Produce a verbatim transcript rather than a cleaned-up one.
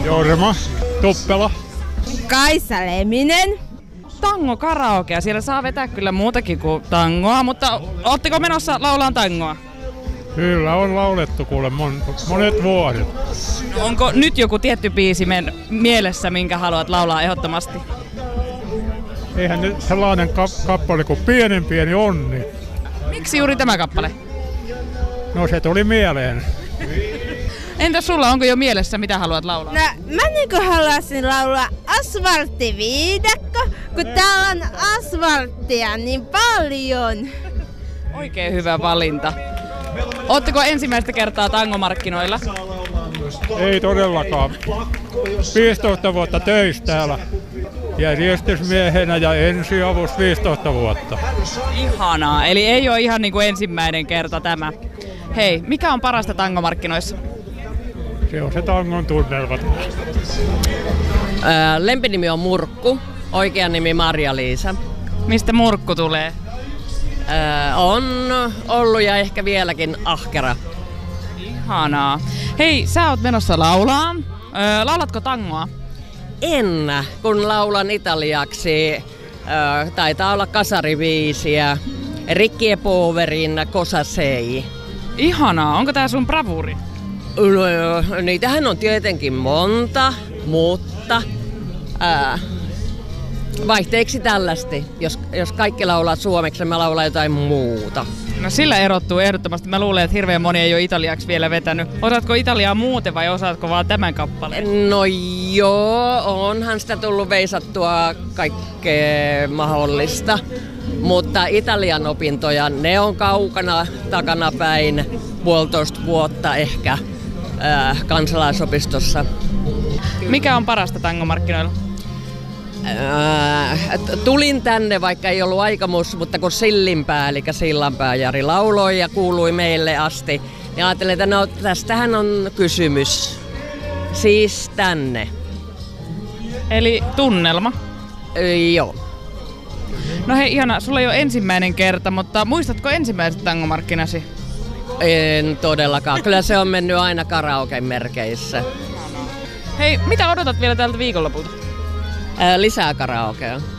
Jorma Tuppela. Kaisa Leminen. Tango karaokea. Siellä saa vetää kyllä muutakin kuin tangoa, mutta ootteko menossa laulaan tangoa? Kyllä on laulettu kuule mon, monet vuodet. No, onko nyt joku tietty biisi men mielessä, minkä haluat laulaa ehdottomasti? Eihän nyt sellainen kap- kappale kuin Pienen pieni onni. Miksi juuri tämä kappale? No se tuli mieleen. Entäs sulla, onko jo mielessä, mitä haluat laulaa? No, mä niinku haluaisin laulaa Asfalttiviidakko, kun täällä on asfalttia niin paljon. Oikein hyvä valinta. Ootteko ensimmäistä kertaa tangomarkkinoilla? Ei todellakaan. viisitoista vuotta töissä täällä. Järjestysmiehenä ja ensiavus viisitoista vuotta. Ihanaa, eli ei ole ihan niin kuin ensimmäinen kerta tämä. Hei, mikä on parasta tangomarkkinoissa? Se on se tangon tunnelma. Ää, lempinimi on Murkku, oikea nimi Marja-Liisa. Mistä Murkku tulee? Ää, on ollut ja ehkä vieläkin ahkera. Ihanaa. Hei, sä oot menossa laulaa. Öö, laulatko tangoa? En, kun laulan italiaksi. Ää, taitaa olla kasariviisiä. Ricky e Poverin Cosa sei. Ihanaa. Onko tää sun bravuri? No, niitähän on tietenkin monta, mutta ää, vaihteeksi tällaisesti. Jos, jos kaikki laulaa suomeksi, mä laulan jotain muuta. No sillä erottuu ehdottomasti. Mä luulen, että hirveän moni ei ole italiaksi vielä vetänyt. Osaatko italiaa muuten vai osaatko vaan tämän kappaleen? No joo, onhan sitä tullut veisattua kaikkea mahdollista. Mutta Italian opintoja, ne on kaukana takanapäin puolitoista vuotta ehkä ää, kansalaisopistossa. Mikä on parasta tangomarkkinoilla? Ää, tulin tänne, vaikka ei ollut aikomus, mutta kun Sillinpää, eli Sillanpää Jari lauloi ja kuului meille asti, niin ajattelin, että no tästähän on kysymys. Siis tänne. Eli tunnelma. Ö, joo. No hei, ihana, sulla ei ole ensimmäinen kerta, mutta muistatko ensimmäiset tangomarkkinasi? En todellakaan. Kyllä se on mennyt aina karaoken merkeissä. Hei, mitä odotat vielä tältä viikonlopulta? Ää, lisää karaokea.